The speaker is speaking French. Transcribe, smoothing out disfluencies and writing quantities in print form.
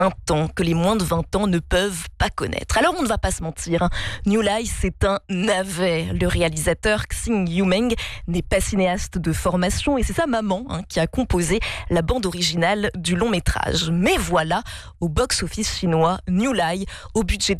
un temps que les moins de 20 ans ne peuvent pas connaître. Alors on ne va pas se mentir, New Lie, c'est un navet. Le réalisateur Xing Yumeng n'est pas cinéaste de formation et c'est sa maman qui a composé la bande originale du long métrage. Mais voilà, au box-office chinois, New Lie, au budget